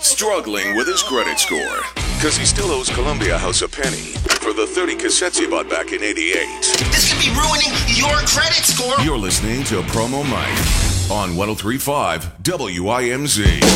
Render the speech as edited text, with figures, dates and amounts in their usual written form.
struggling with his credit score. Because he still owes Columbia House a penny for the 30 cassettes he bought back in 88. This could be ruining your credit score. You're listening to Promo Mike on 103.5 WIMZ.